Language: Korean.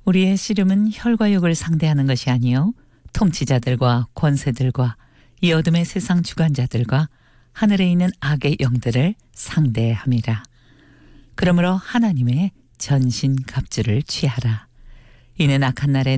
우리의 씨름은 혈과 육을 상대하는 것이 아니요 통치자들과 권세들과 이 어둠의 세상 주관자들과 하늘에 있는 악의 영들을 상대함이라. 그러므로 하나님의 전신갑주를 취하라. 이는 악한 날에